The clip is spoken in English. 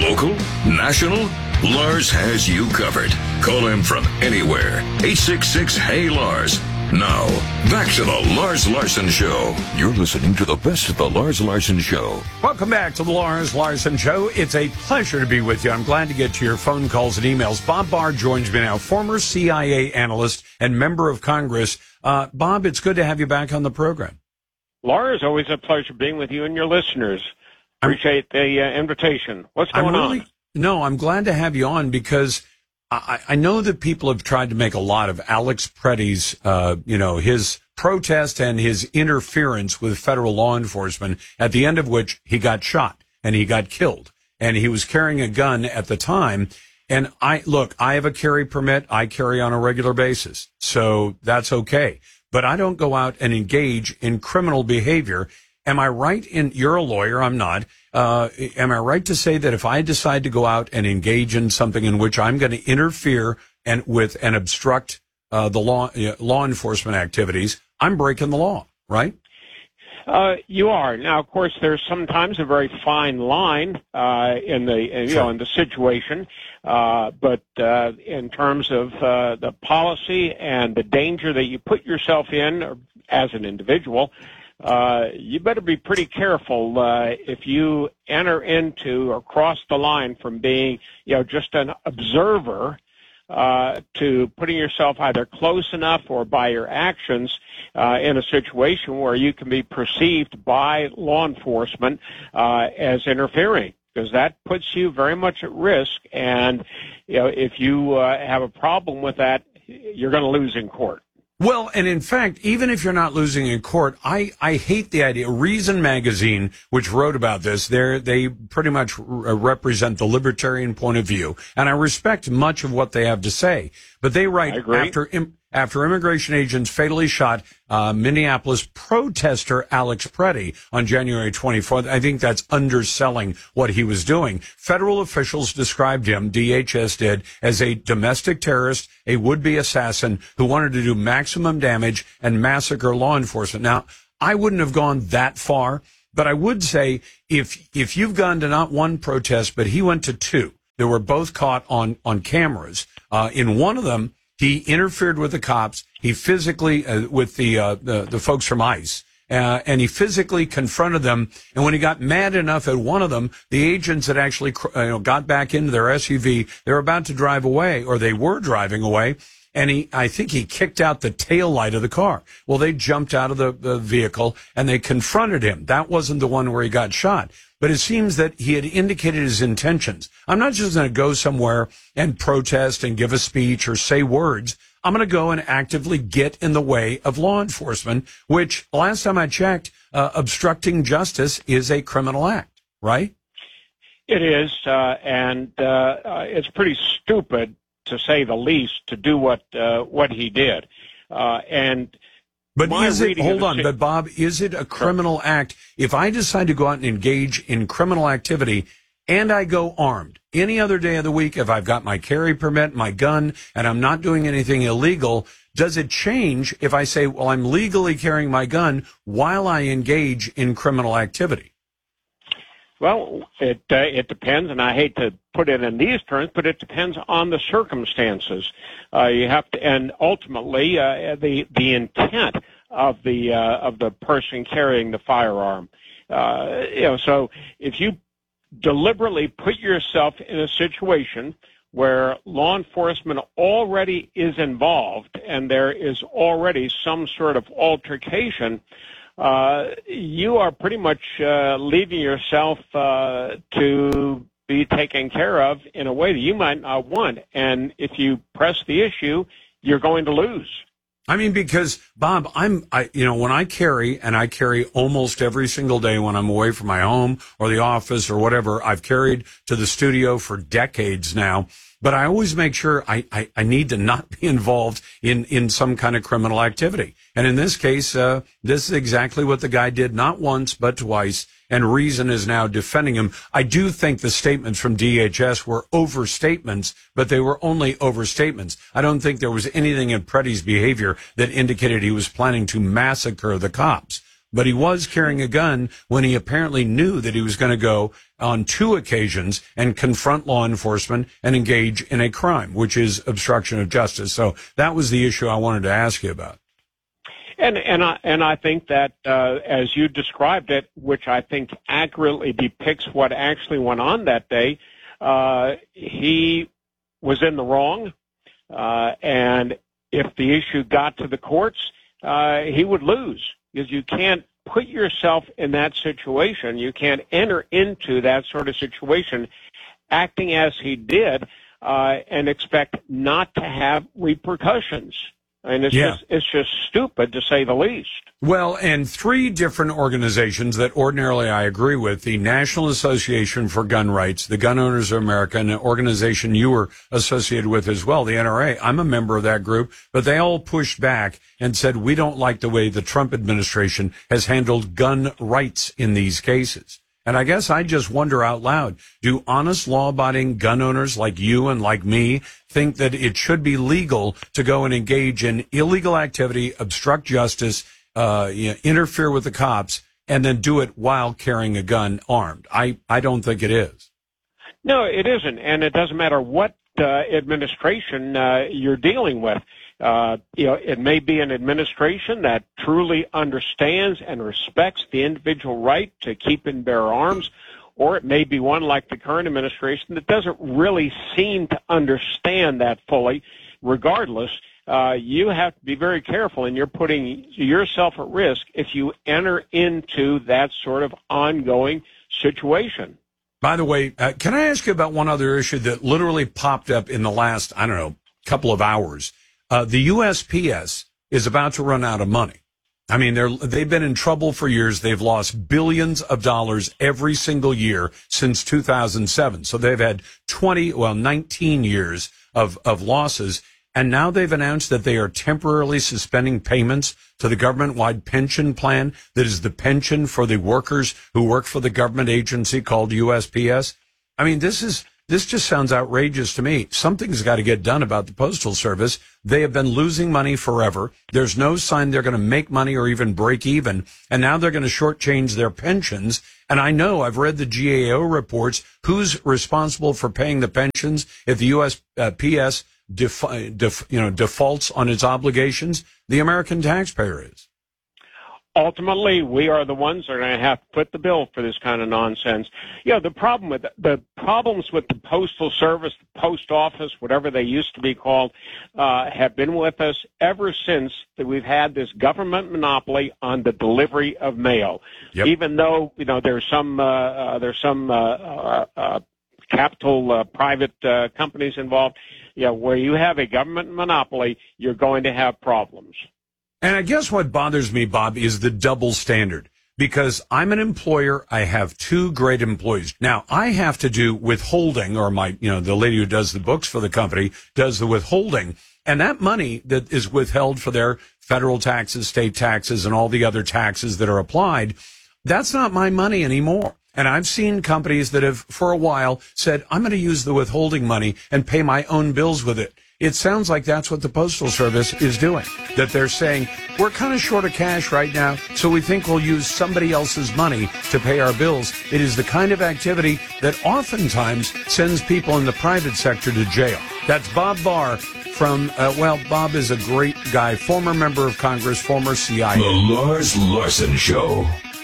Local? National? Lars has you covered. Call him from anywhere. 866-HEY-LARS. Now, back to the Lars Larson Show. You're listening to the best of the Lars Larson Show. Welcome back to the Lars Larson Show. It's a pleasure to be with you. I'm glad to get to your phone calls and emails. Bob Barr joins me now, former CIA analyst and member of Congress. Bob, it's good to have you back on the program. Lars, always a pleasure being with you and your listeners. Appreciate the invitation. What's going on? No, I'm glad to have you on because I know that people have tried to make a lot of Alex Preddy's, his protest and his interference with federal law enforcement, at the end of which he got shot and he got killed. And he was carrying a gun at the time. And I have a carry permit. I carry on a regular basis. So that's okay. But I don't go out and engage in criminal behavior. Am I right you're a lawyer, I'm not. Am I right to say that if I decide to go out and engage in something in which I'm going to interfere and obstruct the law enforcement activities, I'm breaking the law, right? You are. Now, of course, there's sometimes a very fine line in the situation, but in terms of the policy and the danger that you put yourself in as an individual, you better be pretty careful if you enter into or cross the line from being, just an observer to putting yourself either close enough or by your actions in a situation where you can be perceived by law enforcement as interfering, because that puts you very much at risk. And if you have a problem with that, you're going to lose in court. Well, and in fact, even if you're not losing in court, I hate the idea. Reason Magazine, which wrote about this, they pretty much represent the libertarian point of view, and I respect much of what they have to say. But they write, after immigration agents fatally shot Minneapolis protester Alex Preddy on January 24th, I think that's underselling what he was doing. Federal officials described him, DHS did, as a domestic terrorist, a would-be assassin who wanted to do maximum damage and massacre law enforcement. Now, I wouldn't have gone that far, but I would say if you've gone to not one protest, but he went to two, they were both caught on cameras. In one of them, he interfered with the cops. He physically, with the folks from ICE, and he physically confronted them. And when he got mad enough at one of them, the agents had actually, got back into their SUV. They were about to drive away, or they were driving away. And I think he kicked out the tail light of the car. Well, they jumped out of the vehicle and they confronted him. That wasn't the one where he got shot. But it seems that he had indicated his intentions. I'm not just going to go somewhere and protest and give a speech or say words. I'm going to go and actively get in the way of law enforcement, which last time I checked, obstructing justice is a criminal act, right? It is, and it's pretty stupid, to say the least, to do what he did. But but Bob, is it a criminal act if I decide to go out and engage in criminal activity and I go armed any other day of the week? If I've got my carry permit, my gun, and I'm not doing anything illegal, does it change if I say, well, I'm legally carrying my gun while I engage in criminal activity? Well, it depends, and I hate to put it in these terms, but it depends on the circumstances. You have to, and ultimately, the intent of the person carrying the firearm. So if you deliberately put yourself in a situation where law enforcement already is involved and there is already some sort of altercation, you are pretty much leaving yourself to be taken care of in a way that you might not want. And if you press the issue, you're going to lose. I mean, because, Bob, when I carry almost every single day when I'm away from my home or the office or whatever. I've carried to the studio for decades now. But I always make sure I need to not be involved in some kind of criminal activity. And in this case, this is exactly what the guy did, not once, but twice. And Reason is now defending him. I do think the statements from DHS were overstatements, but they were only overstatements. I don't think there was anything in Preddy's behavior that indicated he was planning to massacre the cops. but he was carrying a gun when he apparently knew that he was going to go on 2 occasions and confront law enforcement and engage in a crime, which is obstruction of justice. So that was the issue I wanted to ask you about. And I think that as you described it, which I think accurately depicts what actually went on that day, he was in the wrong, and if the issue got to the courts, he would lose, because you can't put yourself in that situation. You can't enter into that sort of situation acting as he did and expect not to have repercussions. And it's just stupid, to say the least. Well, and 3 different organizations that ordinarily I agree with, the National Association for Gun Rights, the Gun Owners of America, and an organization you were associated with as well, the NRA. I'm a member of that group, but they all pushed back and said, we don't like the way the Trump administration has handled gun rights in these cases. And I guess I just wonder out loud, do honest, law-abiding gun owners like you and like me think that it should be legal to go and engage in illegal activity, obstruct justice, interfere with the cops, and then do it while carrying a gun armed? I don't think it is. No, it isn't. And it doesn't matter what administration you're dealing with. It may be an administration that truly understands and respects the individual right to keep and bear arms, or it may be one like the current administration that doesn't really seem to understand that fully. Regardless, you have to be very careful, and you're putting yourself at risk if you enter into that sort of ongoing situation. By the way, can I ask you about one other issue that literally popped up in the last, couple of hours? The USPS is about to run out of money. I mean, they've been in trouble for years. They've lost billions of dollars every single year since 2007. So they've had 19 years of losses. And now they've announced that they are temporarily suspending payments to the government-wide pension plan that is the pension for the workers who work for the government agency called USPS. I mean, this just sounds outrageous to me. Something's got to get done about the Postal Service. They have been losing money forever. There's no sign they're going to make money or even break even. And now they're going to shortchange their pensions. And I know, I've read the GAO reports. Who's responsible for paying the pensions if the USPS defaults on its obligations? The American taxpayer is. Ultimately, we are the ones that are going to have to foot the bill for this kind of nonsense. The problems with the Postal Service, the Post Office, whatever they used to be called, have been with us ever since that we've had this government monopoly on the delivery of mail. Yep. Even though there's some capital private companies involved, where you have a government monopoly, you're going to have problems. And I guess what bothers me, Bob, is the double standard. Because I'm an employer, I have 2 great employees. Now, I have to do withholding, or the lady who does the books for the company does the withholding. And that money that is withheld for their federal taxes, state taxes, and all the other taxes that are applied, that's not my money anymore. And I've seen companies that have, for a while, said, I'm going to use the withholding money and pay my own bills with it. It sounds like that's what the Postal Service is doing, that they're saying, we're kind of short of cash right now, so we think we'll use somebody else's money to pay our bills. It is the kind of activity that oftentimes sends people in the private sector to jail. That's Bob Barr from, Bob is a great guy, former member of Congress, former CIA. The Lars Larson Show.